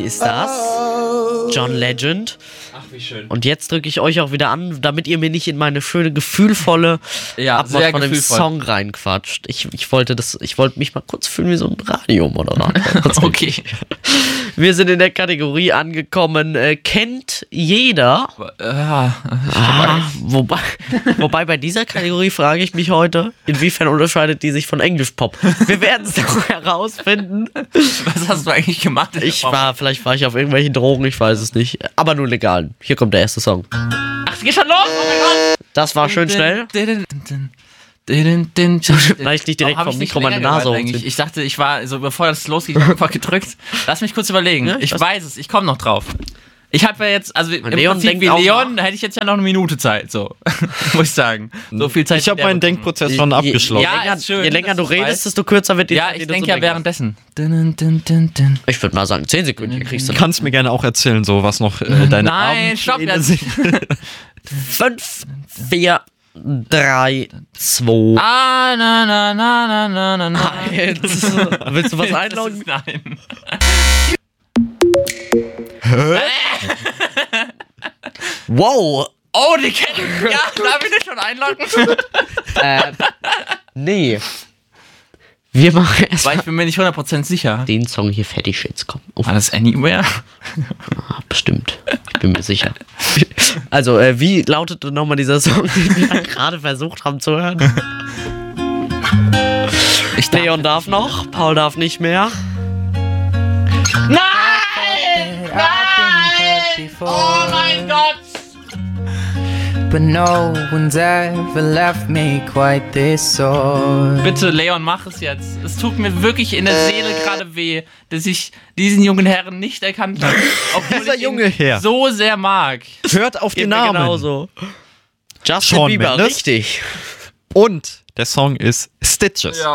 ist das. John Legend. Ach, wie schön. Und jetzt drücke ich euch auch wieder an, damit ihr mir nicht in meine schöne, gefühlvolle Abmord von dem Song reinquatscht. Ich wollte mich mal kurz fühlen wie so ein Radiomoderator. Okay. Wir sind in der Kategorie angekommen, kennt jeder. Wobei bei dieser Kategorie frage ich mich heute, inwiefern unterscheidet die sich von Englisch-Pop? Wir werden es doch herausfinden. Was hast du eigentlich gemacht? Vielleicht war ich auf irgendwelchen Drogen, ich weiß es nicht. Aber nur legalen. Hier kommt der erste Song. Ach, es geht schon los! Oh mein Gott! Das war schön schnell. Vielleicht nicht direkt vom Mikro meine Nase hochziehen. Ich dachte, ich war so, bevor das losgeht, einfach gedrückt. Lass mich kurz überlegen. Ja, ich weiß es, ich komme noch drauf. Ich habe ja jetzt, also im Prinzip wie Leon, hätte ich jetzt ja noch eine Minute Zeit, so. Muss ich sagen. So viel Zeit. Ich habe meinen Denkprozess schon abgeschlossen. Ja, je länger du redest, desto kürzer wird die Zeit. Ja, ich denke ja währenddessen. Ich würde mal sagen, 10 Sekunden kriegst du. Du kannst mir gerne auch erzählen, so was noch deine Nein, stopp jetzt. 5, 4, 3, 2. Willst du was einloggen? Nein. Wow. Oh, die kennen. Ja, darf ich das schon einloggen? Nee. Wir machen erst Weil ich bin mir nicht 100% sicher. Den Song hier fertig jetzt kommen. War das Anywhere? Bestimmt. Ich bin mir sicher. Also, wie lautete nochmal dieser Song, den wir gerade versucht haben zu hören? Leon darf noch, Paul darf nicht mehr. Nein! Nein! Oh mein Gott! But no one's ever left me quite this sore. Bitte, Leon, mach es jetzt. Es tut mir wirklich in der Seele gerade weh, dass ich diesen jungen Herrn nicht erkannt habe. Obwohl Dieser ich junge ihn Herr. so sehr mag. Hört auf den Namen. Genauso. Justin Shawn Bieber, Mendes. richtig. Und der Song ist Stitches. Ja.